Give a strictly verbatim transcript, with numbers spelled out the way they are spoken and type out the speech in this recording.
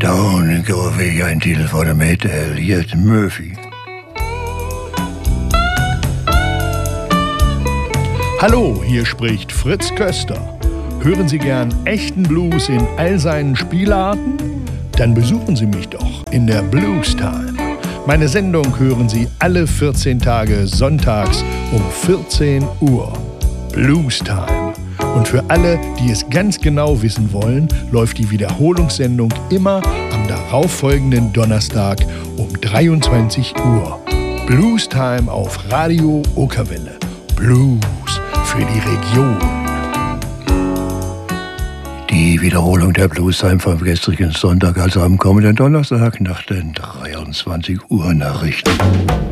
Don't go away, ein Titel von dem Hit Elliot Murphy. Hallo, hier spricht Fritz Köster. Hören Sie gern echten Blues in all seinen Spielarten? Dann besuchen Sie mich doch in der Blues Time. Meine Sendung hören Sie alle vierzehn Tage sonntags um vierzehn Uhr. Blues Time. Und für alle, die es ganz genau wissen wollen, läuft die Wiederholungssendung immer am darauffolgenden Donnerstag um dreiundzwanzig Uhr. Blues Time auf Radio Okerwelle. Blues für die Region. Die Wiederholung der Blues Time vom gestrigen Sonntag, also am kommenden Donnerstag nach den dreiundzwanzig Uhr Nachrichten.